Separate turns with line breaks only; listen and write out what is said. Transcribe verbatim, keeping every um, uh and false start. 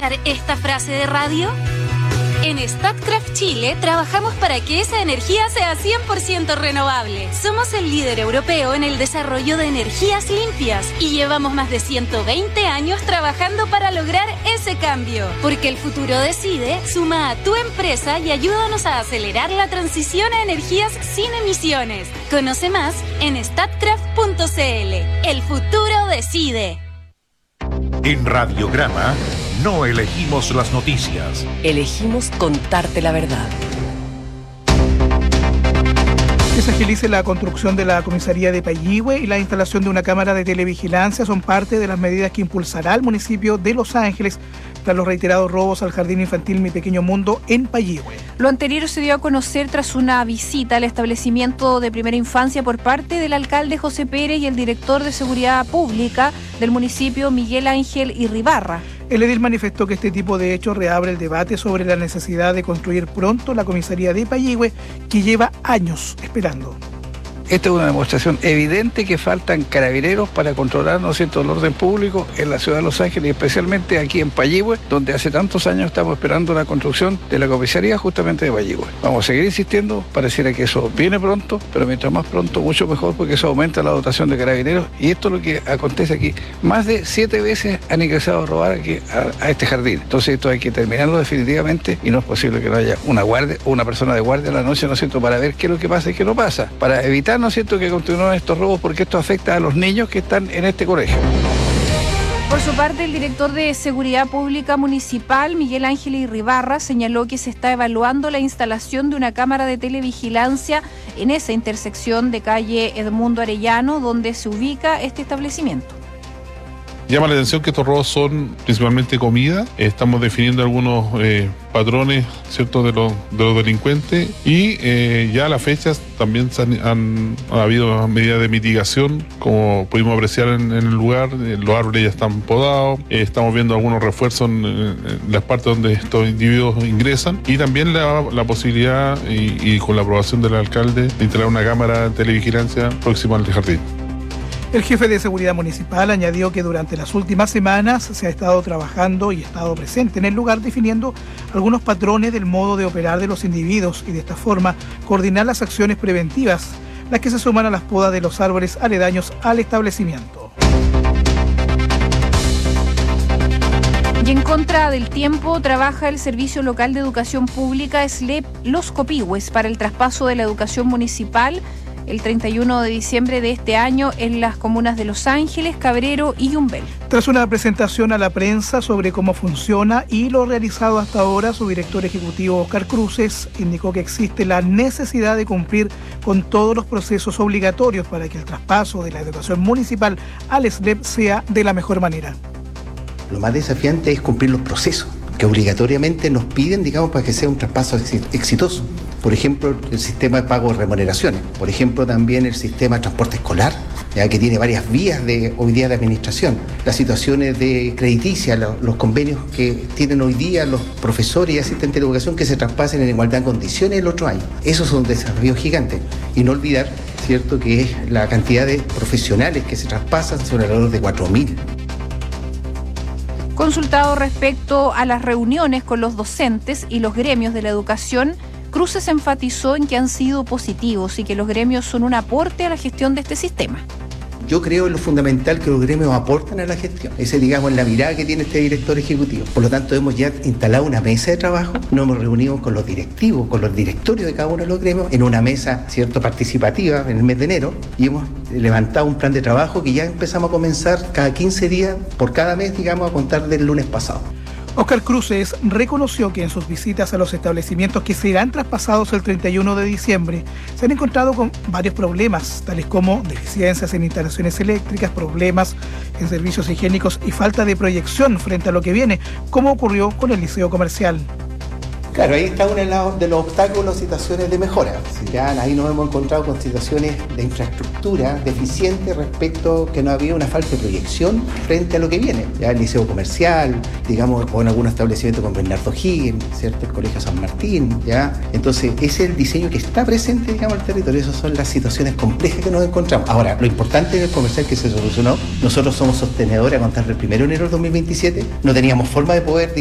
escuchar esta frase de radio? En Statkraft Chile trabajamos para que esa energía sea cien por ciento renovable. Somos el líder europeo en el desarrollo de energías limpias y llevamos más de ciento veinte años trabajando para lograr ese cambio. Porque el futuro decide, suma a tu empresa y ayúdanos a acelerar la transición a energías sin emisiones. Conoce más en statkraft punto c l. El futuro decide.
En Radiograma no elegimos las noticias.
Elegimos contarte la verdad.
Que se agilice la construcción de la comisaría de Payihue y la instalación de una cámara de televigilancia son parte de las medidas que impulsará el municipio de Los Ángeles tras los reiterados robos al jardín infantil Mi Pequeño Mundo en Payihue.
Lo anterior se dio a conocer tras una visita al establecimiento de primera infancia por parte del alcalde José Pérez y el director de Seguridad Pública del municipio, Miguel Ángel Irribarra.
El edil manifestó que este tipo de hechos reabre el debate sobre la necesidad de construir pronto la comisaría de Payihue, que lleva años esperando.
Esta es una demostración evidente que faltan carabineros para controlar, ¿no es cierto?, el orden público en la ciudad de Los Ángeles y especialmente aquí en Payihue, donde hace tantos años estamos esperando la construcción de la comisaría justamente de Payihue. Vamos a seguir insistiendo, pareciera que eso viene pronto, pero mientras más pronto, mucho mejor, porque eso aumenta la dotación de carabineros y esto es lo que acontece aquí. Más de siete veces han ingresado a robar aquí a, a este jardín. Entonces esto hay que terminarlo definitivamente y no es posible que no haya una guardia o una persona de guardia a la noche, ¿no es cierto?, para ver qué es lo que pasa y qué no pasa, para evitar, ¿no es cierto?, que continúen estos robos, porque esto afecta a los niños que están en este colegio.
Por su parte, el director de Seguridad Pública Municipal, Miguel Ángel Irribarra, señaló que se está evaluando la instalación de una cámara de televigilancia en esa intersección de calle Edmundo Arellano, donde se ubica este establecimiento.
Llama la atención que estos robos son principalmente comida. Estamos definiendo algunos eh, patrones, ¿cierto?, de los, de los delincuentes y eh, ya a las fechas también se han, han ha habido medidas de mitigación, como pudimos apreciar en, en el lugar. Eh, los árboles ya están podados, eh, estamos viendo algunos refuerzos en, en las partes donde estos individuos ingresan y también la, la posibilidad y, y con la aprobación del alcalde de instalar una cámara de televigilancia próxima al jardín.
El jefe de Seguridad Municipal añadió que durante las últimas semanas se ha estado trabajando y estado presente en el lugar definiendo algunos patrones del modo de operar de los individuos y de esta forma coordinar las acciones preventivas, las que se suman a las podas de los árboles aledaños al establecimiento.
Y en contra del tiempo trabaja el Servicio Local de Educación Pública S L E P Los Copihue para el traspaso de la educación municipal el treinta y uno de diciembre de este año en las comunas de Los Ángeles, Cabrero y Yumbel.
Tras una presentación a la prensa sobre cómo funciona y lo realizado hasta ahora, su director ejecutivo Oscar Cruces indicó que existe la necesidad de cumplir con todos los procesos obligatorios para que el traspaso de la educación municipal al S L E P sea de la mejor manera.
Lo más desafiante es cumplir los procesos que obligatoriamente nos piden, digamos, para que sea un traspaso exitoso. Por ejemplo, el sistema de pago de remuneraciones. Por ejemplo, también el sistema de transporte escolar, ya que tiene varias vías de hoy día de administración. Las situaciones de crediticia, los, los convenios que tienen hoy día los profesores y asistentes de educación que se traspasen en igualdad de condiciones el otro año. Esos son desafíos gigantes. Y no olvidar, cierto, que es la cantidad de profesionales que se traspasan sobre alrededor de cuatro mil.
Consultado respecto a las reuniones con los docentes y los gremios de la educación, Cruces enfatizó en que han sido positivos y que los gremios son un aporte a la gestión de este sistema.
Yo creo en lo fundamental que los gremios aportan a la gestión. Esa es, digamos, la mirada que tiene este director ejecutivo. Por lo tanto, hemos ya instalado una mesa de trabajo. Nos hemos reunido con los directivos, con los directorios de cada uno de los gremios, en una mesa, cierto, participativa en el mes de enero. Y hemos levantado un plan de trabajo que ya empezamos a comenzar cada quince días, por cada mes, digamos, a contar del lunes pasado.
Oscar Cruces reconoció que en sus visitas a los establecimientos que serán traspasados el treinta y uno de diciembre se han encontrado con varios problemas, tales como deficiencias en instalaciones eléctricas, problemas en servicios higiénicos y falta de proyección frente a lo que viene, como ocurrió con el Liceo Comercial.
Claro, ahí está uno de los obstáculos, situaciones de mejora. Ya ahí nos hemos encontrado con situaciones de infraestructura deficientes respecto que no había una falta de proyección frente a lo que viene. Ya el Liceo Comercial, digamos, o en algún establecimiento con Bernardo Higgins, ¿cierto? El Colegio San Martín, ¿ya? Entonces, ese es el diseño que está presente, digamos, en el territorio. Esas son las situaciones complejas que nos encontramos. Ahora, lo importante en el comercial que se solucionó, nosotros somos sostenedores a contar del primero de enero del dos mil veintisiete, no teníamos forma de poder